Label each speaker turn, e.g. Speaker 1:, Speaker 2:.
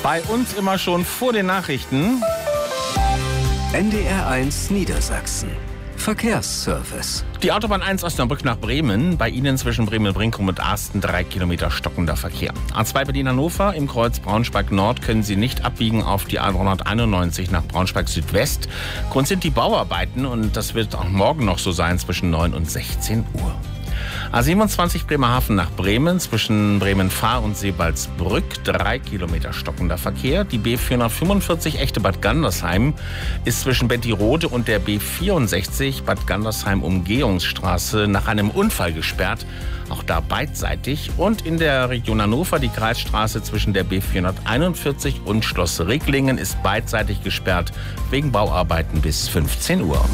Speaker 1: Bei uns immer schon vor den Nachrichten.
Speaker 2: NDR1 Niedersachsen. Verkehrsservice.
Speaker 1: Die Autobahn 1 Osnabrück nach Bremen. Bei Ihnen zwischen Bremen-Brinkum und Asten 3 Kilometer stockender Verkehr. A2 Berlin-Hannover im Kreuz Braunschweig-Nord können Sie nicht abbiegen auf die A391 nach Braunschweig-Südwest. Grund sind die Bauarbeiten und das wird auch morgen noch so sein zwischen 9 und 16 Uhr. A27 Bremerhaven nach Bremen, zwischen Bremen-Fahr und Sebaldsbrück, 3 Kilometer stockender Verkehr. Die B445 Echte-Bad Gandersheim ist zwischen Bettirode und der B64 Bad Gandersheim-Umgehungsstraße nach einem Unfall gesperrt. Auch da beidseitig. Und in der Region Hannover die Kreisstraße zwischen der B441 und Schloss Ricklingen ist beidseitig gesperrt wegen Bauarbeiten bis 15 Uhr.